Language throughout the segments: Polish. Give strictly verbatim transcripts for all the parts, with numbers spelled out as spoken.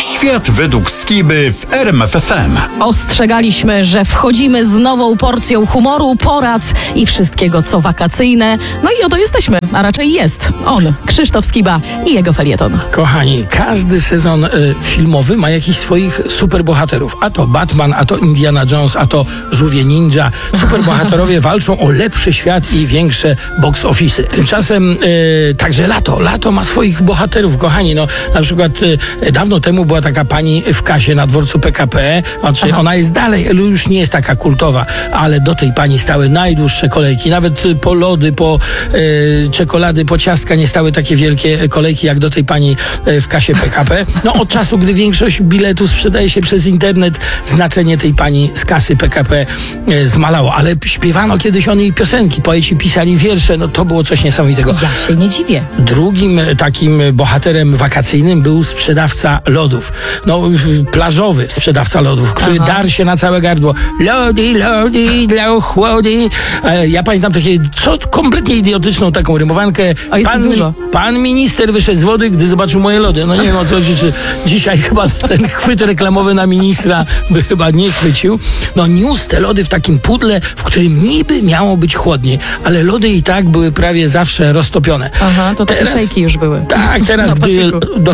Świat według Skiby w R M F F M. Ostrzegaliśmy, że wchodzimy z nową porcją humoru, porad i wszystkiego, co wakacyjne. No i oto jesteśmy, a raczej jest on, Krzysztof Skiba i jego felieton. Kochani, każdy sezon y, filmowy ma jakichś swoich superbohaterów. A to Batman, a to Indiana Jones, a to Żółwie Ninja. Superbohaterowie walczą o lepszy świat i większe box office'y. Tymczasem y, także lato. Lato ma swoich bohaterów, kochani. No, na przykład y, dawno temu była taka pani w kasie na dworcu P K P. Znaczy, ona jest dalej, ale już nie jest taka kultowa, ale do tej pani stały najdłuższe kolejki. Nawet po lody, po y, czekolady, po ciastka nie stały takie wielkie kolejki jak do tej pani y, w kasie P K P. No od czasu, gdy większość biletów sprzedaje się przez internet, znaczenie tej pani z kasy P K P y, zmalało. Ale śpiewano kiedyś o niej piosenki, poeci pisali wiersze, no to było coś niesamowitego. Ja się nie dziwię. Drugim takim bohaterem wakacyjnym był sprzedawca lodów. No plażowy sprzedawca lodów, który Aha. darł się na całe gardło. Lody, lody, dla ochłody. E, ja pamiętam takie, co kompletnie idiotyczną taką rymowankę. O, jest pan, dużo. Pan minister wyszedł z wody, gdy zobaczył moje lody. No nie wiem o co chodzi, czy dzisiaj chyba ten chwyt reklamowy na ministra by chyba nie chwycił. No niósł te lody w takim pudle, w którym niby miało być chłodniej, ale lody i tak były prawie zawsze roztopione. Aha, to takie szejki już były. Tak, teraz gdy...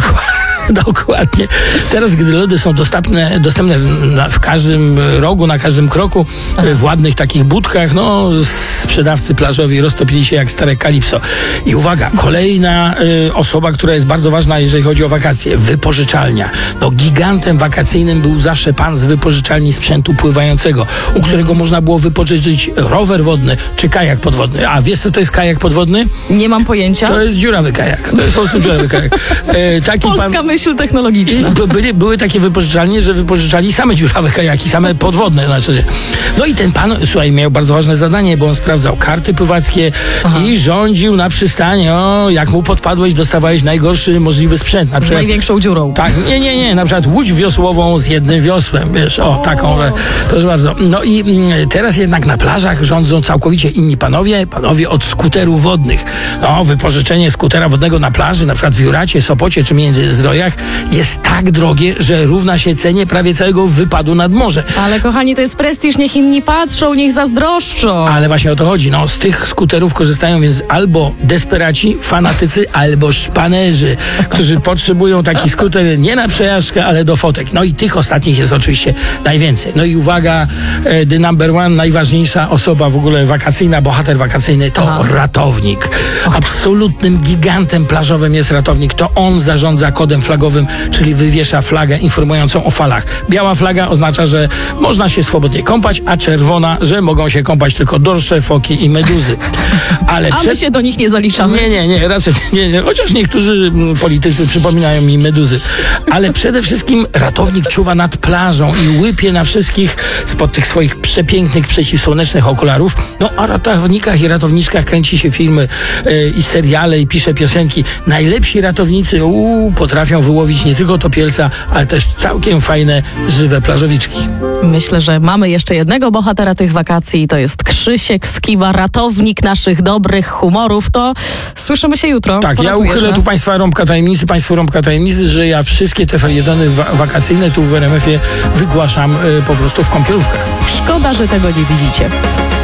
Dokładnie. Teraz, gdy lody są dostępne, dostępne w, w każdym rogu, na każdym kroku, Aha. w ładnych takich budkach, no sprzedawcy plażowi roztopili się jak stare kalipso. I uwaga, kolejna y, osoba, która jest bardzo ważna, jeżeli chodzi o wakacje. Wypożyczalnia. No gigantem wakacyjnym był zawsze pan z wypożyczalni sprzętu pływającego, u którego można było wypożyczyć rower wodny czy kajak podwodny. A wiesz, co to jest kajak podwodny? Nie mam pojęcia. To jest dziurawy kajak. To jest po prostu dziurawy kajak. E, taki Polska pan... myśl technologiczna. Były, były takie wypożyczalnie, że wypożyczali same dziurawe kajaki, same podwodne. Znaczy. No i ten pan, słuchaj, miał bardzo ważne zadanie, bo on sprawdzał karty pływackie Aha. i rządził na przystanie. O, jak mu podpadłeś, dostawałeś najgorszy możliwy sprzęt. Na przykład, z największą dziurą. Tak, nie, nie, nie. Na przykład łódź wiosłową z jednym wiosłem, wiesz, o, taką. Proszę bardzo. No i mm, teraz jednak na plażach rządzą całkowicie inni panowie, panowie od skuterów wodnych. No, wypożyczenie skutera wodnego na plaży, na przykład w Juracie, Sopocie czy Międzyzdrojach jest tak drogie, że równa się cenie prawie całego wypadu nad morze. Ale kochani, to jest prestiż, niech inni patrzą, niech zazdroszczą. Ale właśnie o to chodzi. No, z tych skuterów korzystają więc albo desperaci, fanatycy, albo szpanerzy, którzy potrzebują taki skuter nie na przejażdżkę, ale do fotek. No i tych ostatnich jest oczywiście najwięcej. No i uwaga, the number one, najważniejsza osoba w ogóle wakacyjna, bohater wakacyjny to Aha. ratownik. Absolutnym gigantem plażowym jest ratownik. To on zarządza kodem flagowym, czyli wywiesza flagę informującą o falach. Biała flaga oznacza, że można się swobodnie kąpać, a czerwona, że mogą się kąpać tylko dorsze, foki i meduzy. Ale a przed... my się do nich nie zaliczamy. Nie, nie, nie, raczej nie, nie. Chociaż niektórzy politycy przypominają mi meduzy. Ale przede wszystkim ratownik czuwa nad plażą i łypie na wszystkich spod tych swoich przepięknych, przeciwsłonecznych okularów. No, o ratownikach i ratowniczkach kręci się filmy yy, i seriale i pisze piosenki. Najlepsi ratownicy uu, potrafią wyłowić nie tylko topielca, ale też całkiem fajne, żywe plażowiczki. Myślę, że mamy jeszcze jednego bohatera tych wakacji. To jest Krzysiek Skiba, ratownik naszych dobrych humorów. To słyszymy się jutro. Tak, ja uchylę nas. tu Państwa rąbka tajemnicy, Państwu rąbka tajemnicy, że ja wszystkie te felietony wa- wakacyjne tu w R M F ie wygłaszam y, po prostu w kąpielówkach. Szkoda, że tego nie widzicie.